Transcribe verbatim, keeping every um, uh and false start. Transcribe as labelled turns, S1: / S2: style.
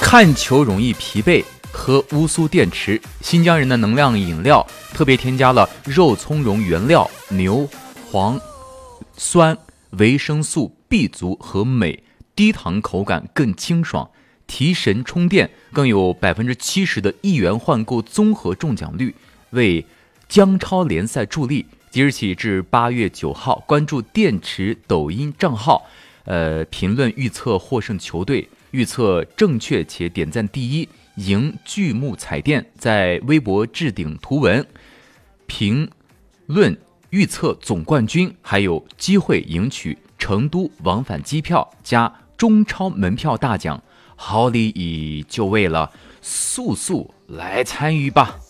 S1: 看球容易疲惫，喝乌苏电池。新疆人的能量饮料特别添加了肉苁蓉原料、牛磺酸、维生素 B 族和镁，低糖口感更清爽，提神充电，更有 百分之七十 的一元换购综合中奖率，为姜超联赛助力。即日起至八月九号，关注电池抖音账号，呃，评论预测获胜球队，预测正确且点赞第一，赢巨幕彩电。在微博置顶图文，评论预测总冠军，还有机会赢取成都往返机票加中超门票大奖。好礼已就位了，速速来参与吧！